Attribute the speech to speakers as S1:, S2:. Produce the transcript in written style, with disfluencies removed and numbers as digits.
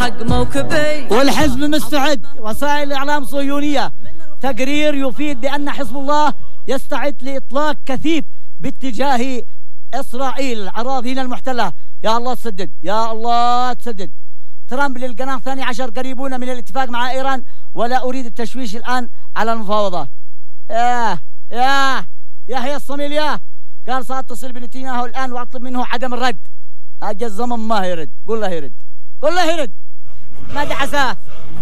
S1: حق موكبي
S2: والحزب مستعد. وسائل الإعلام صهيونية، تقرير يفيد بأن حزب الله يستعد لإطلاق كثيف باتجاه إسرائيل أراضينا المحتلة. يا الله تسدد، يا الله تسدد. ترامب للقناة 12 قريبون من الاتفاق مع إيران ولا أريد التشويش الآن على المفاوضات. يحيى الصميل قال سأتصل بنتنياهو الآن وأطلب منه عدم الرد. أجل الزمن ما يرد، قول له يرد، قول له يرد، ما دعساه.